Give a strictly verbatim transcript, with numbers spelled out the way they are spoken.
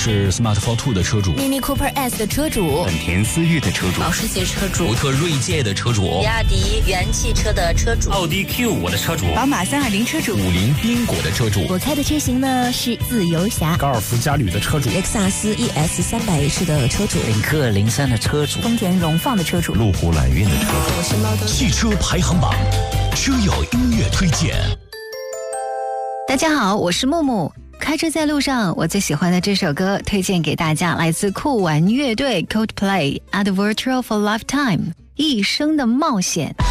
是 Smart Fortwo 的车主， Mini Cooper S 的车主， 本田思域的车主， 保时捷车主， 福特锐界的车主， 比亚迪元汽车的车主， 奥迪 Q 五的车主， 宝马三二零车主， 五菱缤果的车主。 我开的车型呢是自由侠， 高尔夫嘉旅的车主， 雷克萨斯 E S 三百 H 的车主， 领克零三的车主， 丰田荣放的车主， 路虎揽运的车主。 我是猫的汽车排行榜，车友音乐推荐。 大家好，我是木木。开车在路上，我最喜欢的这首歌推荐给大家，来自酷玩乐队 Coldplay， Adventure of a Lifetime， 一生的冒险。